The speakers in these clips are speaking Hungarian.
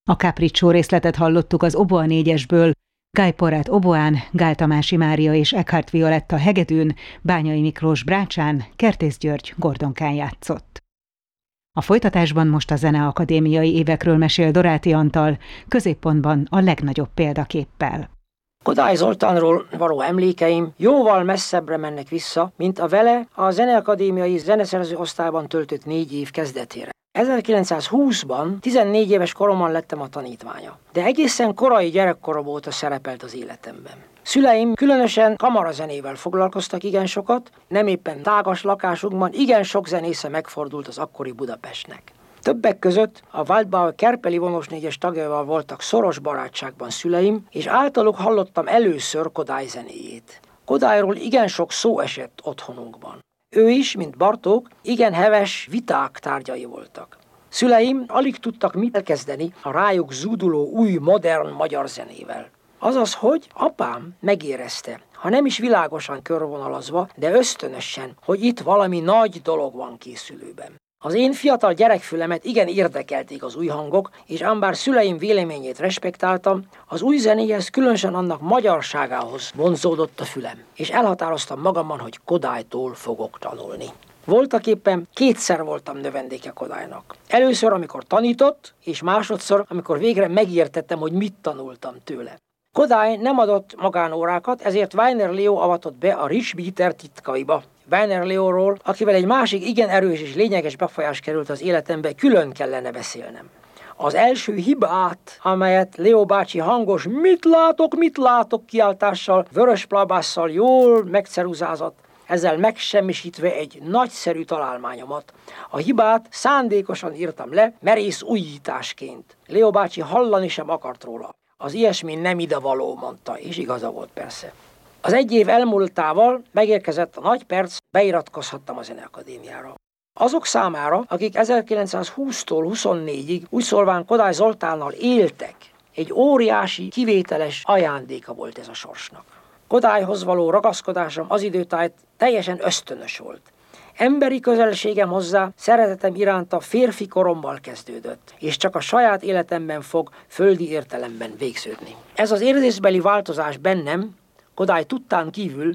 A Capriccio részletet hallottuk az Oboa 4-esből, Guy Porrát oboán, Gál Tamási Mária és Eckhart Violetta hegedűn, Bányai Miklós brácsán, Kertész György gordonkán játszott. A folytatásban most a zeneakadémiai évekről mesél Doráti Antal, középpontban a legnagyobb példaképpel. Kodály Zoltánról való emlékeim jóval messzebbre mennek vissza, mint a vele a zeneakadémiai zeneszerző osztályban töltött 4 év kezdetére. 1920-ban 14 éves koromban lettem a tanítványa, de egészen korai gyerekkorom óta szerepelt az életemben. Szüleim különösen kamarazenével foglalkoztak igen sokat, nem éppen tágas lakásukban igen sok zenésze megfordult az akkori Budapestnek. Többek között a Waldbauer Kerpeli vonós 4-es tagjával voltak szoros barátságban szüleim, és általuk hallottam először Kodály zenéjét. Kodályról igen sok szó esett otthonunkban. Ő is, mint Bartók, igen heves viták tárgyai voltak. Szüleim alig tudtak mit elkezdeni a rájuk zúduló új, modern magyar zenével. Azaz, hogy apám megérezte, ha nem is világosan körvonalazva, de ösztönösen, hogy itt valami nagy dolog van készülőben. Az én fiatal gyerekfülemet igen érdekelték az új hangok, és ám bár szüleim véleményét respektáltam, az új zenéhez, különösen annak magyarságához vonzódott a fülem, és elhatároztam magamban, hogy Kodálytól fogok tanulni. Voltaképpen 2-szer voltam növendéke Kodálynak. Először, amikor tanított, és másodszor, amikor végre megértettem, hogy mit tanultam tőle. Kodály nem adott magánórákat, ezért Weiner Leo avatott be a Rich Beater titkaiba. Weiner Leóról, akivel egy másik igen erős és lényeges befolyás került az életembe, külön kellene beszélnem. Az első hibát, amelyet Leo bácsi hangos mit látok kiáltással, vörös plabásszal jól megceruzázott, ezzel megsemmisítve egy nagyszerű találmányomat. A hibát szándékosan írtam le, merész újításként. Leo bácsi hallani sem akart róla. Az ilyesmi nem idevaló, mondta, és igaza volt persze. Az 1 év elmúltával megérkezett a nagy perc, beiratkozhattam a Zeneakadémiára. Azok számára, akik 1920-tól 24-ig úgy szólván Kodály Zoltánnal éltek, egy óriási, kivételes ajándéka volt ez a sorsnak. Kodályhoz való ragaszkodásom az időtájt teljesen ösztönös volt. Emberi közelségem hozzá, szeretetem iránta férfi korommal kezdődött, és csak a saját életemben fog földi értelemben végződni. Ez az érzésbeli változás bennem, Kodály tudtán kívül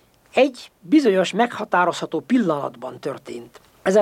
egy bizonyos meghatározható pillanatban történt.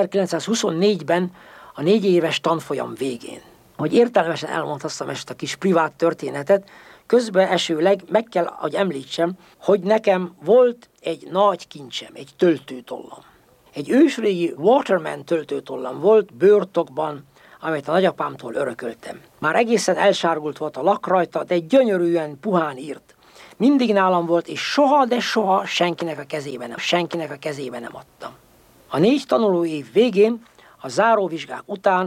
1924-ben a 4 éves tanfolyam végén. Hogy értelmesen elmondhassam ezt a kis privát történetet, közbeesőleg meg kell, hogy említsem, hogy nekem volt egy nagy kincsem, egy töltőtollam. Egy ősrégi Waterman töltőtollam volt bőrtokban, amit a nagyapámtól örököltem. Már egészen elsárgult volt a lak rajta, de gyönyörűen puhán írt. Mindig nálam volt, és soha, de soha senkinek a kezébe nem adtam. A 4 tanulóév végén, a záróvizsgák után